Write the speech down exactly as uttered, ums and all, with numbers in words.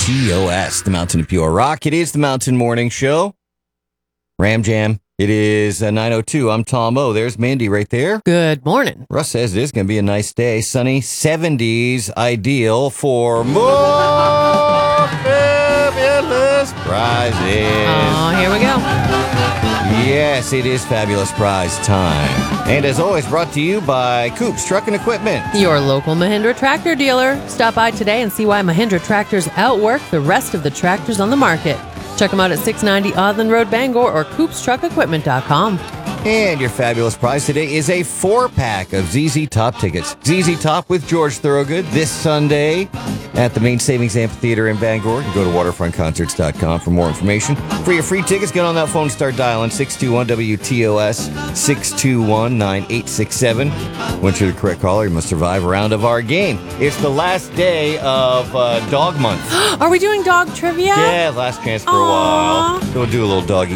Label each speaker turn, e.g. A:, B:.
A: T O S, the Mountain of Pure Rock. It is the Mountain Morning Show. Ram Jam. It is uh, nine oh two. I'm Tom O. There's Mandy right there.
B: Good morning.
A: Russ says it is going to be a nice day. Sunny seventies, ideal for more fabulous prizes.
B: Oh, here we go.
A: Yes, it is fabulous prize time. And as always, brought to you by Coops Truck and Equipment.
B: Your local Mahindra tractor dealer. Stop by today and see why Mahindra tractors outwork the rest of the tractors on the market. Check them out at six ninety Odland Road, Bangor, or coops truck equipment dot com.
A: And your fabulous prize today is a four-pack of Z Z Top tickets. Z Z Top with George Thorogood this Sunday at the Main Savings Amphitheater in Bangor. You go to waterfront concerts dot com for more information. For your free tickets, get on that phone, start dialing six two one W T O S, six two one, nine eight six seven. Once you're the correct caller, you must survive a round of our game. It's the last day of uh, Dog Month.
B: Are we doing dog trivia?
A: Yeah, last chance for a
B: Aww.
A: while. So we'll do a little doggy